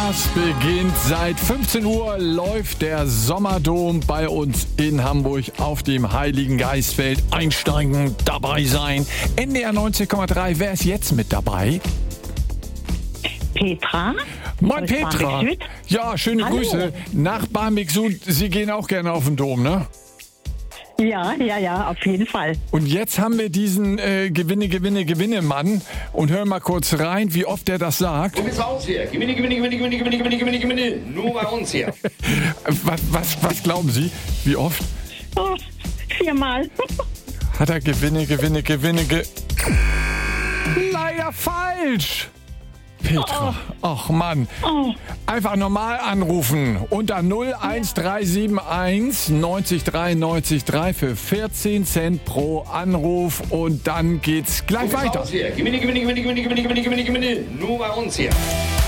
Das beginnt seit 15 Uhr, läuft der Sommerdom bei uns in Hamburg auf dem Heiligen Geistfeld. Einsteigen, dabei sein. NDR 90,3, wer ist jetzt mit dabei? Petra. Moin aus Petra. Barmbek Süd. Ja, schöne Hallo. Grüße nach Barmbek Süd. Sie gehen auch gerne auf den Dom, ne? Ja, auf jeden Fall. Und jetzt haben wir diesen Gewinne-Mann und hören mal kurz rein, wie oft er das sagt. So geht's bei uns hier. Gewinne. Nur bei uns hier. Was glauben Sie? Wie oft Oh, 4-mal. hat er Gewinne? Leider falsch! Petra, ach Mann. Oh, Einfach normal anrufen unter 01371 90 3 90 3 für 14 Cent pro Anruf und dann geht's gleich So geht's bei weiter. uns hier. Gewinne. Nur bei uns hier.